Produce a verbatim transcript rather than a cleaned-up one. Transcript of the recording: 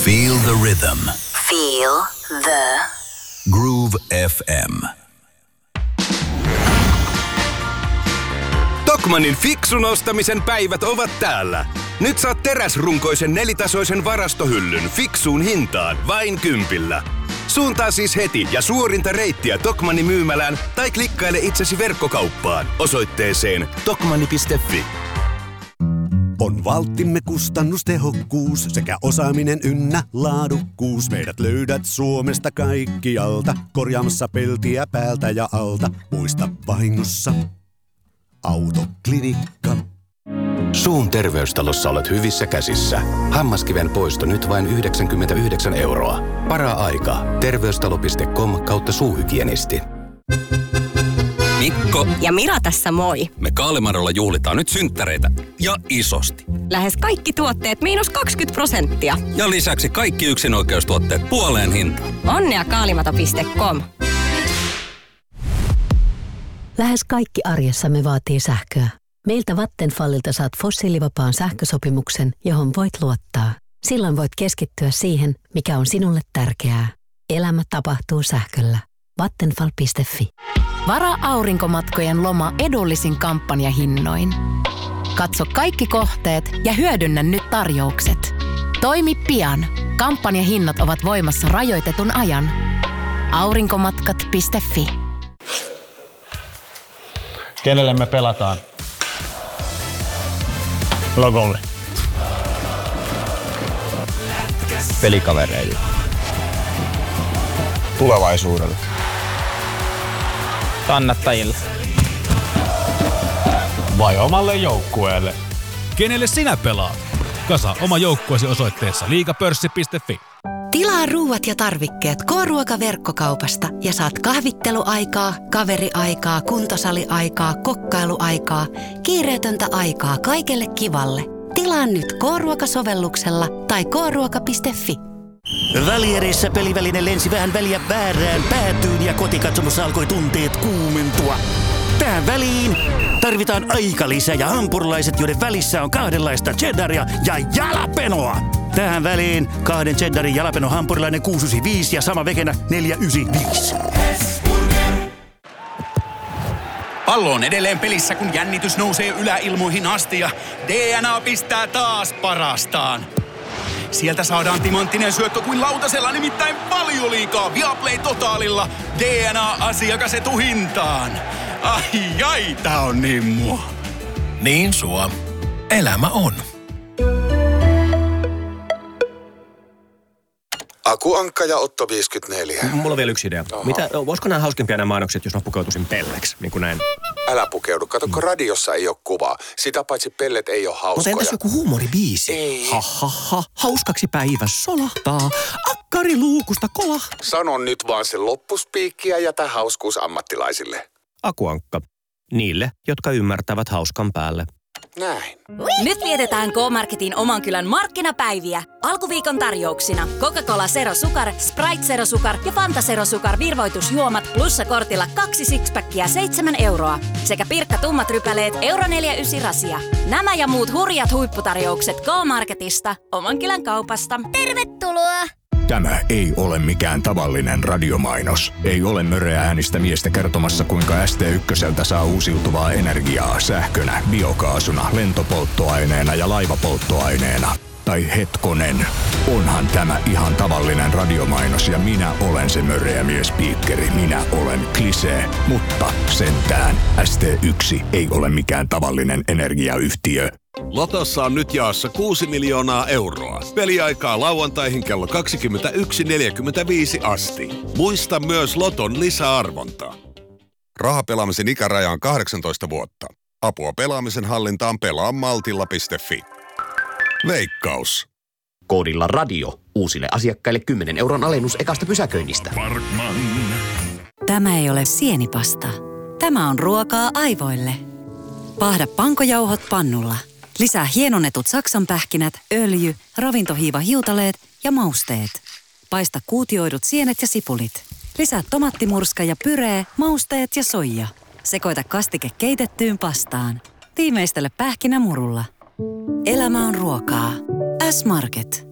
Feel the rhythm. Feel the Groove F M. Tokmannin fiksun ostamisen päivät ovat täällä. Nyt saat teräsrunkoisen nelitasoisen varastohyllyn fiksuun hintaan vain kympillä. Suuntaa siis heti ja suorinta reittiä Tokmannin myymälään tai klikkaile itsesi verkkokauppaan osoitteeseen tokmanni piste fi. On valttimme kustannustehokkuus sekä osaaminen ynnä laadukkuus. Meidät löydät Suomesta kaikkialta, korjaamassa peltiä päältä ja alta. Muista vahingossa Autoklinikka. Suun terveystalossa olet hyvissä käsissä. Hammaskiven poisto nyt vain yhdeksänkymmentäyhdeksän euroa. Para-aika. Terveystalo piste com kautta suuhygienisti. Mikko ja Mira tässä moi. Me Kaalimarolla juhlitaan nyt synttäreitä. Ja isosti. Lähes kaikki tuotteet miinus kaksikymmentä prosenttia. Ja lisäksi kaikki yksinoikeustuotteet puoleen hintaan. Onnea kaalimato piste com. Lähes kaikki arjessamme vaatii sähköä. Meiltä Vattenfallilta saat fossiilivapaan sähkösopimuksen, johon voit luottaa. Silloin voit keskittyä siihen, mikä on sinulle tärkeää. Elämä tapahtuu sähköllä. Vattenfall piste fi. Varaa aurinkomatkojen loma edullisin kampanjahinnoin. Katso kaikki kohteet ja hyödynnä nyt tarjoukset. Toimi pian. Kampanjahinnat ovat voimassa rajoitetun ajan. aurinkomatkat piste fi. Kenelle me pelataan? Logolle. Pelikavereille. Tulevaisuudelle. Kannattajille. Vai omalle joukkueelle? Kenelle sinä pelaat? Kasa oma joukkueesi osoitteessa liigapörssi piste fi. Tilaa ruuat ja tarvikkeet K-ruoka-verkkokaupasta ja saat kahvitteluaikaa, kaveriaikaa, kuntosaliaikaa, kokkailuaikaa, kiireetöntä aikaa kaikelle kivalle. Tilaa nyt K-ruoka-sovelluksella tai k ruoka piste fi. Välierissä peliväline lensi vähän väliä väärään päätyyn ja kotikatsomossa alkoi tunteet kuumentua. Tähän väliin tarvitaan aikalisä ja hampurilaiset, joiden välissä on kahdenlaista cheddaria ja jalapenoa. Tähän väliin kahden cheddarin jalapeno hampurilainen kuusi yhdeksänkymmentäviisi ja sama vegenä neljä yhdeksänkymmentäviisi. Pallo on edelleen pelissä, kun jännitys nousee yläilmoihin asti ja D N A pistää taas parastaan. Sieltä saadaan timanttinen syöttö kuin lautasella, nimittäin paljon liikaa Viaplay Totaalilla D N A-asiakas etuhintaan. Ai ai, tää on niin mua. Niin sua. Elämä on. Aku Ankka ja Otto viisikymmentäneljä. Mulla on vielä yksi idea. Mitä, voisiko nämä hauskimpia nämä mainokset, jos mä pukeutuisin pelleksi, niin kuin näin? Älä pukeudu. Kato, kun radiossa ei ole kuvaa. Sitä paitsi pellet ei ole hauskoja. Mutta entäs joku huumoribiisi? Ei. Ha, ha, ha. Hauskaksi päivä solahtaa. Akkari luukusta kolahtaa. Sano nyt vaan sen loppuspiikkiä ja jätä hauskuus ammattilaisille. Aku Ankka. Niille, jotka ymmärtävät hauskan päälle. Näin. Nyt vietetään K-Marketin oman kylän markkinapäiviä. Alkuviikon tarjouksina Coca-Cola Zero Sukar, Sprite Zero Sukar ja Fanta Zero Sukar virvoitusjuomat plussakortilla kaksi sixpackia seitsemän euroa. Sekä Pirkka tummat rypäleet euro neljä ysi rasia. Nämä ja muut hurjat huipputarjoukset K-Marketista, oman kylän kaupasta. Tervetuloa! Tämä ei ole mikään tavallinen radiomainos. Ei ole möröä äänistä miestä kertomassa, kuinka S T ykköseltä saa uusiutuvaa energiaa sähkönä, biokaasuna, lentopolttoaineena ja laivapolttoaineena. Tai hetkonen, onhan tämä ihan tavallinen radiomainos ja minä olen se möröä miespiikkeri. Minä olen Klisee, mutta sentään S T yksi ei ole mikään tavallinen energiayhtiö. Lotossa on nyt jaossa kuusi miljoonaa euroa. Peliaikaa lauantaihin kello kaksikymmentäyksi neljäkymmentäviisi asti. Muista myös Loton lisäarvontaa. Rahapelaamisen ikäraja on kahdeksantoista vuotta. Apua pelaamisen hallintaan pelaa maltilla piste fi. Veikkaus. Koodilla radio. Uusille asiakkaille kymmenen euron alennus ekasta pysäköinnistä. Parkman. Tämä ei ole sienipasta. Tämä on ruokaa aivoille. Paahda pankojauhot pannulla. Lisää hienonnetut saksanpähkinät, öljy, ravintohiiva hiutaleet ja mausteet. Paista kuutioidut sienet ja sipulit. Lisää tomattimurska ja pyree, mausteet ja soija. Sekoita kastike keitettyyn pastaan. Tiimeistele pähkinämurulla. Elämä on ruokaa. S-Market.